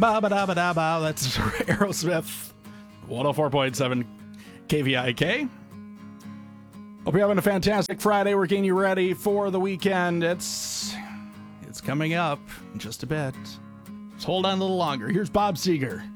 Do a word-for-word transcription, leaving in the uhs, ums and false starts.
Ba ba da ba da ba. That's Aerosmith. one oh four point seven K V I K. Hope you're having a fantastic Friday. We're getting you ready for the weekend. It's it's coming up in just a bit. Just hold on a little longer. Here's Bob Seger.